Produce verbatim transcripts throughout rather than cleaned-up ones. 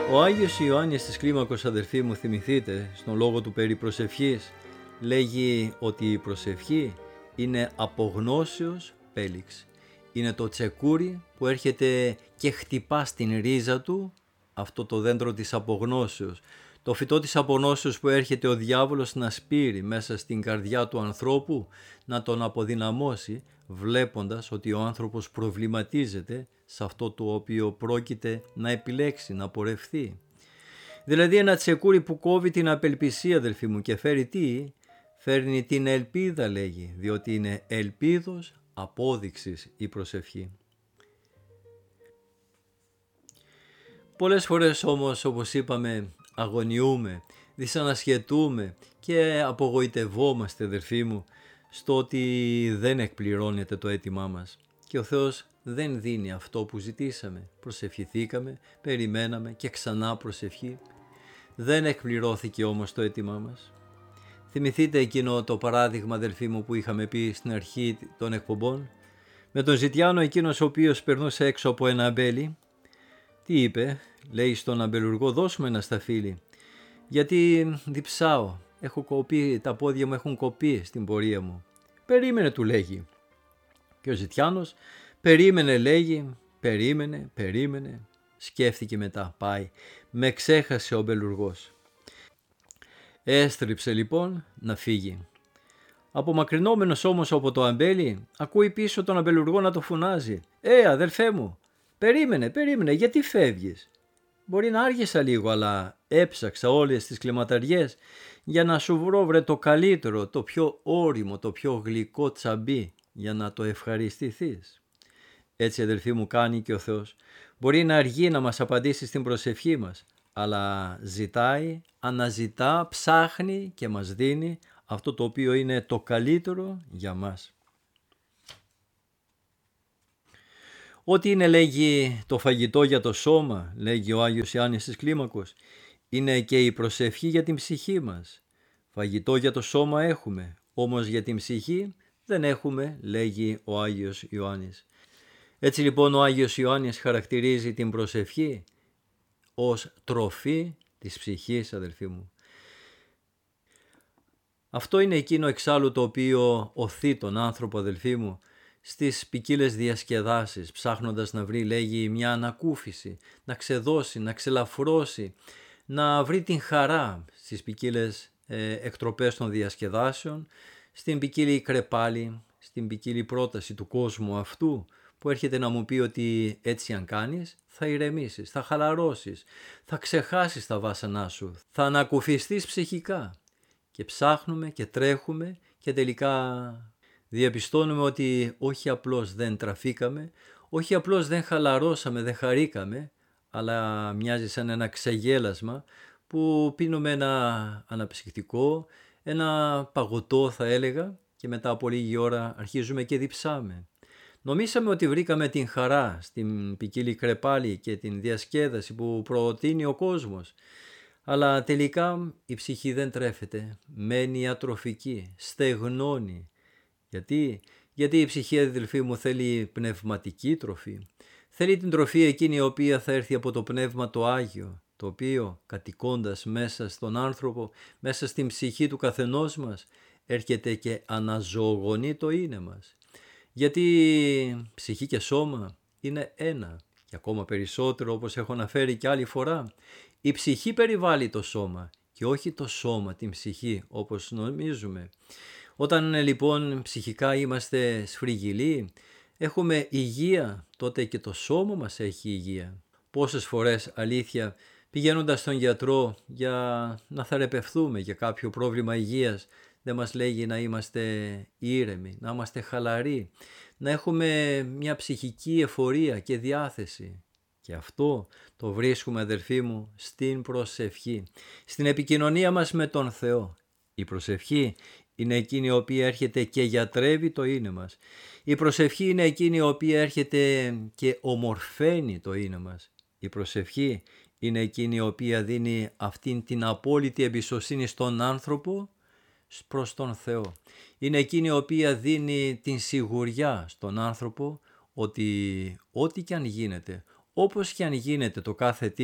Ο Άγιος Ιωάννης της Κλίμακος, αδερφοί μου, θυμηθείτε, στον λόγο του περί προσευχής, λέγει ότι η προσευχή είναι από γνώσεως πέληξ. Είναι το τσεκούρι που έρχεται και χτυπά στην ρίζα του αυτό το δέντρο της απογνώσεως. Το φυτό της απογνώσεως που έρχεται ο διάβολος να σπείρει μέσα στην καρδιά του ανθρώπου, να τον αποδυναμώσει, βλέποντας ότι ο άνθρωπος προβληματίζεται σε αυτό το οποίο πρόκειται να επιλέξει, να πορευθεί. Δηλαδή ένα τσεκούρι που κόβει την απελπισία, αδελφοί μου, και φέρει τι? Φέρνει την ελπίδα, λέγει, διότι είναι ελπίδος απόδειξης η προσευχή. Πολλές φορές όμως, όπως είπαμε, αγωνιούμε, δυσανασχετούμε και απογοητευόμαστε, αδελφοί μου, στο ότι δεν εκπληρώνεται το αίτημά μας και ο Θεός δεν δίνει αυτό που ζητήσαμε. Προσευχηθήκαμε, περιμέναμε και ξανά προσευχή. Δεν εκπληρώθηκε όμως το αίτημά μας. Θυμηθείτε εκείνο το παράδειγμα, αδελφοί μου, που είχαμε πει στην αρχή των εκπομπών, με τον Ζητιάνο, εκείνος ο οποίος περνούσε έξω από ένα αμπέλι. Τι είπε? Λέει στον αμπελουργό, δώσουμε ένα σταφύλι, γιατί διψάω, έχω κοπεί, τα πόδια μου έχουν κοπεί στην πορεία μου. Περίμενε, του λέγει. Και ο Ζητιάνος περίμενε, λέγει, περίμενε, περίμενε, σκέφτηκε μετά, πάει, με ξέχασε ο αμπελουργός. Έστριψε λοιπόν να φύγει. Απομακρυνόμενος όμως από το αμπέλι, ακούει πίσω τον αμπελουργό να το φωνάζει. «Ε, αδελφέ μου, περίμενε, περίμενε, γιατί φεύγεις? Μπορεί να άργησα λίγο, αλλά έψαξα όλες τις κλιματαριές για να σου βρω, βρε, το καλύτερο, το πιο ώριμο, το πιο γλυκό τσαμπί για να το ευχαριστηθείς». Έτσι, αδελφοί μου, κάνει και ο Θεός. Μπορεί να αργεί να μας απαντήσει στην προσευχή μας, αλλά ζητάει, αναζητά, ψάχνει και μας δίνει αυτό το οποίο είναι το καλύτερο για μας. Ό,τι είναι, λέγει, το φαγητό για το σώμα, λέγει ο Άγιος Ιωάννης της Κλίμακος, είναι και η προσευχή για την ψυχή μας. Φαγητό για το σώμα έχουμε, όμως για την ψυχή δεν έχουμε, λέγει ο Άγιος Ιωάννης. Έτσι λοιπόν ο Άγιος Ιωάννης χαρακτηρίζει την προσευχή ως τροφή της ψυχής, αδελφοί μου. Αυτό είναι εκείνο εξάλλου το οποίο οθεί τον άνθρωπο, αδελφοί μου, στις ποικίλες διασκεδάσεις, ψάχνοντας να βρει, λέγει, μια ανακούφιση, να ξεδώσει, να ξελαφρώσει, να βρει την χαρά στις ποικίλες ε, εκτροπές των διασκεδάσεων, στην ποικίλη κρεπάλη, στην ποικίλη πρόταση του κόσμου αυτού, που έρχεται να μου πει ότι έτσι αν κάνεις θα ηρεμήσεις, θα χαλαρώσεις, θα ξεχάσεις τα βάσανά σου, θα ανακουφιστείς ψυχικά. Και ψάχνουμε και τρέχουμε και τελικά διαπιστώνουμε ότι όχι απλώς δεν τραφήκαμε, όχι απλώς δεν χαλαρώσαμε, δεν χαρήκαμε, αλλά μοιάζει σαν ένα ξεγέλασμα που πίνουμε ένα αναψυκτικό, ένα παγωτό θα έλεγα, και μετά από λίγη ώρα αρχίζουμε και διψάμε. Νομίσαμε ότι βρήκαμε την χαρά στην ποικίλη κρεπάλη και την διασκέδαση που προτείνει ο κόσμος, αλλά τελικά η ψυχή δεν τρέφεται, μένει ατροφική, στεγνώνει. Γιατί? Γιατί η ψυχή, αδελφοί μου, θέλει πνευματική τροφή. Θέλει την τροφή εκείνη η οποία θα έρθει από το Πνεύμα το Άγιο, το οποίο κατοικώντας μέσα στον άνθρωπο, μέσα στην ψυχή του καθενός μας, έρχεται και αναζωογονεί το είναι μας. Γιατί ψυχή και σώμα είναι ένα, και ακόμα περισσότερο, όπως έχω αναφέρει και άλλη φορά, η ψυχή περιβάλλει το σώμα και όχι το σώμα την ψυχή όπως νομίζουμε. Όταν λοιπόν ψυχικά είμαστε σφριγγυλοί, έχουμε υγεία, τότε και το σώμα μας έχει υγεία. Πόσες φορές, αλήθεια, πηγαίνοντας στον γιατρό για να θεραπευθούμε για κάποιο πρόβλημα υγείας, δεν μας λέγει να είμαστε ήρεμοι, να είμαστε χαλαροί, να έχουμε μια ψυχική εφορία και διάθεση. Και αυτό το βρίσκουμε, αδελφοί μου, στην προσευχή, στην επικοινωνία μας με τον Θεό. Η προσευχή είναι εκείνη η οποία έρχεται και γιατρεύει το είναι μας. Η προσευχή είναι εκείνη η οποία έρχεται και ομορφαίνει το είναι μας. Η προσευχή είναι εκείνη η οποία δίνει αυτήν την απόλυτη εμπιστοσύνη στον άνθρωπο προς τον Θεό. Είναι εκείνη η οποία δίνει την σιγουριά στον άνθρωπο ότι ό,τι και αν γίνεται, όπως και αν γίνεται το κάθε τι,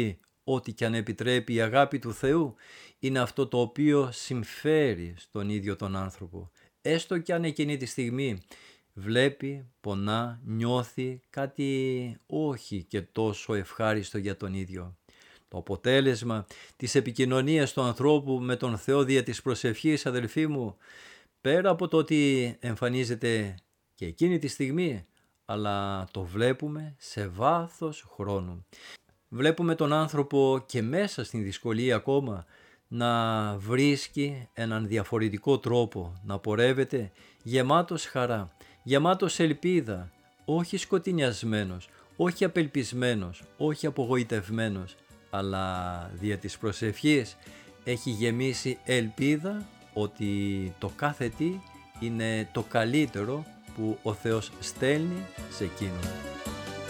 ό,τι και αν επιτρέπει η αγάπη του Θεού, είναι αυτό το οποίο συμφέρει στον ίδιο τον άνθρωπο. Έστω κι αν εκείνη τη στιγμή βλέπει, πονά, νιώθει κάτι όχι και τόσο ευχάριστο για τον ίδιο. Το αποτέλεσμα της επικοινωνίας του ανθρώπου με τον Θεό δια της προσευχής, αδελφοί μου, πέρα από το ότι εμφανίζεται και εκείνη τη στιγμή, αλλά το βλέπουμε σε βάθος χρόνου. Βλέπουμε τον άνθρωπο και μέσα στην δυσκολία ακόμα να βρίσκει έναν διαφορετικό τρόπο, να πορεύεται γεμάτος χαρά, γεμάτος ελπίδα, όχι σκοτεινιασμένος, όχι απελπισμένος, όχι απογοητευμένος, αλλά δια της προσευχής έχει γεμίσει ελπίδα ότι το κάθε τι είναι το καλύτερο που ο Θεός στέλνει σε εκείνον.